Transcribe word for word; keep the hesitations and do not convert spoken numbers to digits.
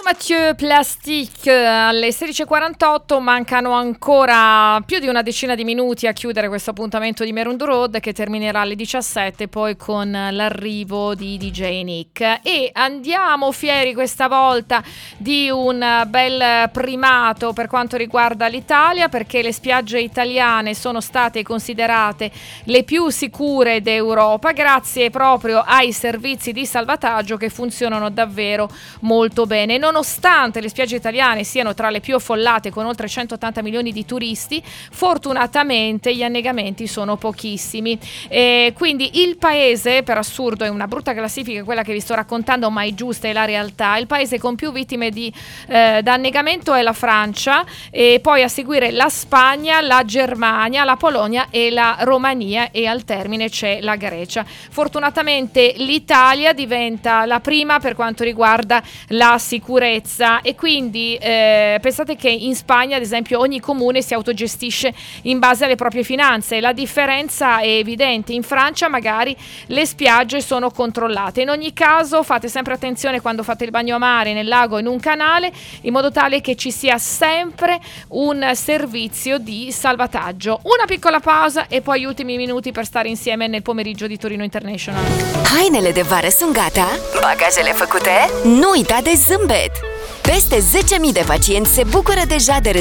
Mathieu Plastique alle sedici e quarantotto, mancano ancora più di una decina di minuti a chiudere questo appuntamento di Merun Road, che terminerà alle diciassette poi con l'arrivo di D J Nick. E andiamo fieri questa volta di un bel primato per quanto riguarda l'Italia, perché le spiagge italiane sono state considerate le più sicure d'Europa grazie proprio ai servizi di salvataggio che funzionano davvero molto bene. Nonostante le spiagge italiane siano tra le più affollate con oltre centottanta milioni di turisti, fortunatamente gli annegamenti sono pochissimi. E quindi il paese, per assurdo, è una brutta classifica quella che vi sto raccontando, ma è giusta, è la realtà. Il paese con più vittime di eh, da annegamento è la Francia, e poi a seguire la Spagna, la Germania, la Polonia e la Romania, e al termine c'è la Grecia. Fortunatamente l'Italia diventa la prima per quanto riguarda la sicurezza, e quindi eh, pensate che in Spagna, ad esempio, ogni comune si autogestisce in base alle proprie finanze. La differenza è evidente. In Francia magari le spiagge sono controllate. In ogni caso fate sempre attenzione quando fate il bagno a mare, nel lago, in un canale, in modo tale che ci sia sempre un servizio di salvataggio. Una piccola pausa e poi gli ultimi minuti per stare insieme nel pomeriggio di Torino International. Hainele de vară sunt gata? Bagajele făcute? Nu uita de zâmbet! Peste zece mii de pacienți se bucură deja de